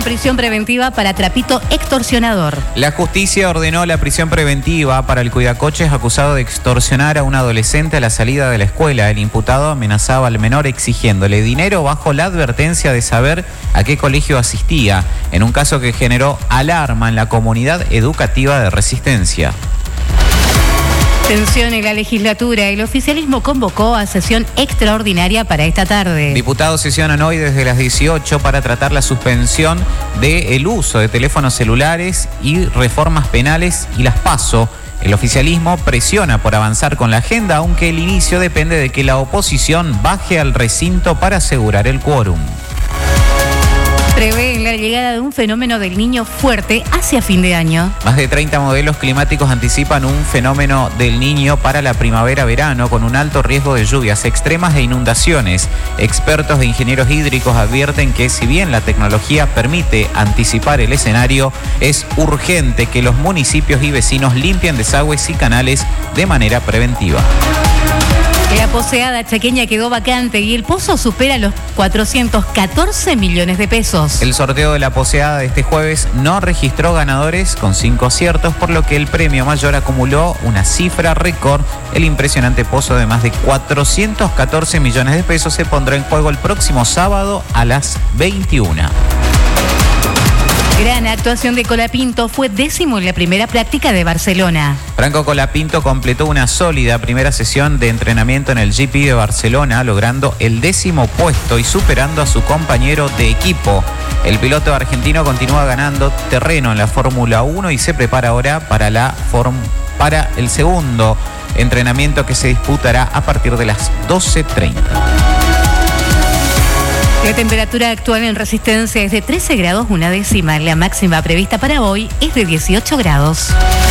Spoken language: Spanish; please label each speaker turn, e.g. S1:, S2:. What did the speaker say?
S1: prisión preventiva para Trapito extorsionador.
S2: La justicia ordenó la prisión preventiva para el cuidacoches acusado de extorsionar a un adolescente a la salida de la escuela. El imputado amenazaba al menor exigiéndole dinero bajo la advertencia de saber a qué colegio asistía, en un caso que generó alarma en la comunidad educativa de Resistencia.
S1: Tensión en la legislatura. El oficialismo convocó a sesión extraordinaria para esta tarde.
S2: Diputados sesionan hoy desde las 18 para tratar la suspensión del uso de teléfonos celulares y reformas penales y las PASO. El oficialismo presiona por avanzar con la agenda, aunque el inicio depende de que la oposición baje al recinto para asegurar el quórum.
S1: Prevén la llegada de un fenómeno del Niño fuerte hacia fin de año.
S2: Más de 30 modelos climáticos anticipan un fenómeno del Niño para la primavera-verano con un alto riesgo de lluvias extremas e inundaciones. Expertos e ingenieros hídricos advierten que si bien la tecnología permite anticipar el escenario, es urgente que los municipios y vecinos limpien desagües y canales de manera preventiva.
S1: La poseada chaqueña quedó vacante y el pozo supera los 414 millones de pesos.
S2: El sorteo de la poseada de este jueves no registró ganadores con 5 aciertos, por lo que el premio mayor acumuló una cifra récord. El impresionante pozo de más de 414 millones de pesos se pondrá en juego el próximo sábado a las 21.
S1: Gran actuación de Colapinto, fue 10º en la primera práctica de Barcelona.
S2: Franco Colapinto completó una sólida primera sesión de entrenamiento en el GP de Barcelona, logrando el 10º puesto y superando a su compañero de equipo. El piloto argentino continúa ganando terreno en la Fórmula 1 y se prepara ahora para el segundo entrenamiento que se disputará a partir de las 12:30.
S1: La temperatura actual en Resistencia es de 13 grados 1 décima. La máxima prevista para hoy es de 18 grados.